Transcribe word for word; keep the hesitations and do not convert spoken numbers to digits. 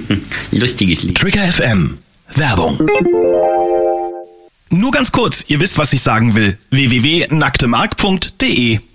Lustiges Lied. Trigger F M. Werbung. Nur ganz kurz, ihr wisst, was ich sagen will. w w w punkt nacktemark punkt de